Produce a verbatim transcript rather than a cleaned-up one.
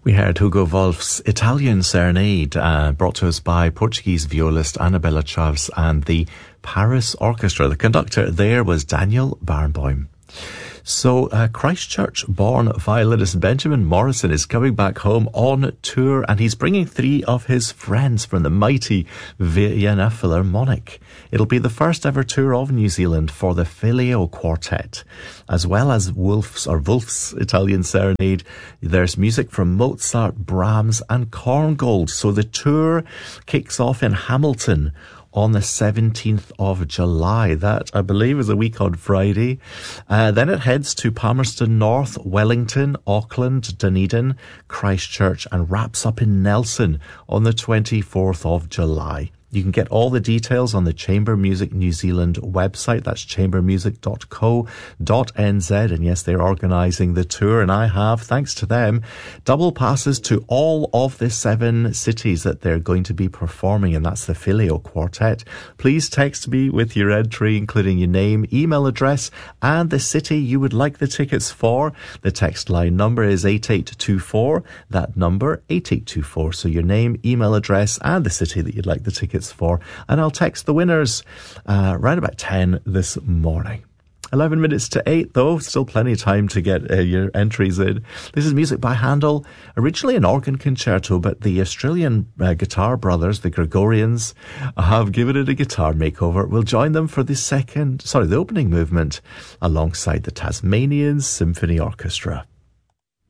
We heard Hugo Wolf's Italian Serenade, uh, brought to us by Portuguese violist Annabella Chaves and the Paris Orchestra. The conductor there was Daniel Barenboim. So, uh, Christchurch-born violinist Benjamin Morrison is coming back home on tour, and he's bringing three of his friends from the mighty Vienna Philharmonic. It'll be the first ever tour of New Zealand for the Filio Quartet, as well as Wolf's or Wolf's Italian Serenade. There's music from Mozart, Brahms, and Korngold. So the tour kicks off in Hamilton on the seventeenth of July. That, I believe, is a week on Friday. Uh, then it heads to Palmerston North, Wellington, Auckland, Dunedin, Christchurch, and wraps up in Nelson on the twenty-fourth of July. You can get all the details on the Chamber Music New Zealand website. That's chamber music dot co dot n z. And yes, they're organising the tour, and I have, thanks to them, double passes to all of the seven cities that they're going to be performing, and that's the Filio Quartet. Please text me with your entry, including your name, email address, and the city you would like the tickets for. The text line number is eight eight two four. That number, eight eight two four. So your name, email address, and the city that you'd like the tickets for, and I'll text the winners uh, right about ten this morning. eleven minutes to eight, though. Still plenty of time to get uh, your entries in. This is music by Handel, originally an organ concerto, but the Australian uh, guitar brothers, the Gregorians, have given it a guitar makeover. We'll join them for the second, sorry, the opening movement alongside the Tasmanian Symphony Orchestra.